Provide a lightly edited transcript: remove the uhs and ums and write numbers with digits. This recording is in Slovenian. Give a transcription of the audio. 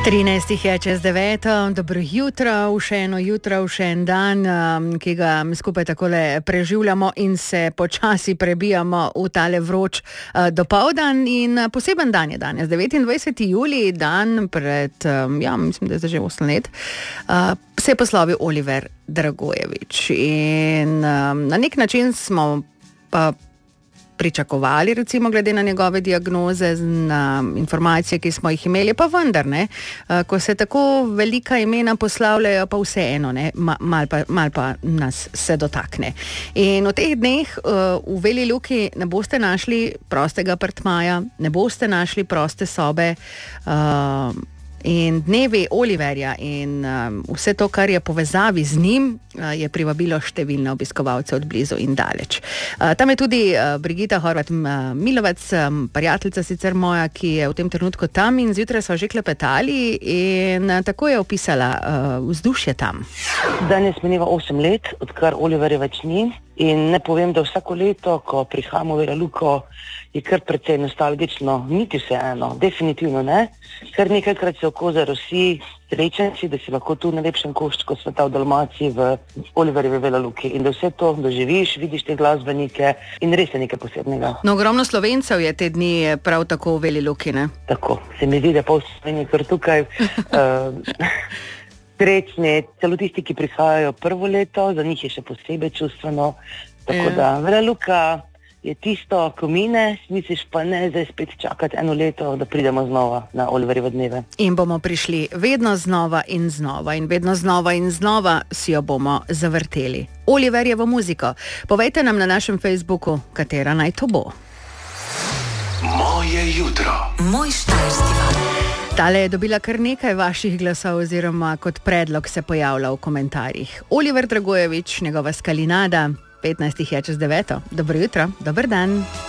13 je čez 9, dobro jutro, v še eno jutro, v še en dan, ki ga skupaj takole preživljamo in se počasi prebijamo v tale vroč dopoldan. In poseben dan je danes, 29. julij, dan pred, mislim, da je že 8 let, se je poslovil Oliver Dragojević. In na nek način smo pa pričakovali, recimo, glede na njegove diagnoze, na informacije, ki smo jih imeli, pa vendar, ne, ko se tako velika imena poslavljajo, pa vseeno, ne, mal pa nas se dotakne. In v teh dneh v Veli Luki ne boste našli prostega apartmaja, ne boste našli proste sobe, in dnevi Oliverja in vse to, kar je povezavi z njim, je privabilo številne obiskovalce od blizu in daleč. Tam je tudi Brigita Horvat Milovec, prijateljica sicer moja, ki je v tem trenutku tam, in zjutraj sva že klepetali in tako je opisala vzdušje tam. Danes mineva 8 let, odkar Oliverja več ni, in ne povem, da vsako leto, ko prihajamo v Velo Luko, je kar precej nostalgično, niti vseeno, definitivno ne. Kar nekajkrat se oko zarosi, srečen si, da si lahko tu na lepšem koščku sveta v Dalmaciji v Oliverjevi Velo Luki in da vse to doživiš, vidiš te glasbenike in res je nekaj posebnega. No, ogromno Slovencev je te dni prav tako v Veli Luki, ne? Tako, se mi zdi, da pol Slovenije kar tukaj srečni, celo tisti, ki prihajajo prvo leto, za njih je še posebej čustveno, tako da Vela Luka je tisto, ko mine, misliš pa ne, zdaj spet čakati 1 leto, da pridemo znova na Oliverjeve dneve. In bomo prišli vedno znova in znova in vedno znova in znova si jo bomo zavrteli. Oliverjevo muziko. Povejte nam na našem Facebooku, katera naj to bo. Moje jutro. Moj štajerski val. Tale je dobila kar nekaj vaših glasov oziroma kot predlog se pojavlja v komentarjih. Oliver Dragojević, njegova Skalinada, 15 je čez 9. Dobro jutro, dober dan.